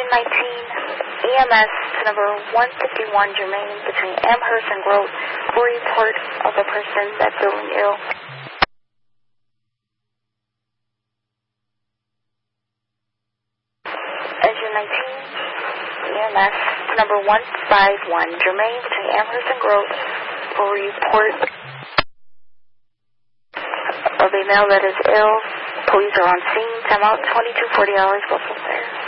EMS to number 151 Germain between Amherst and Grote for report of a person that's feeling ill. Engine 19, EMS to number 151 Germain between Amherst and Grote for report of a male that is ill. Police are on scene. Time out 2240 hours. Go from there.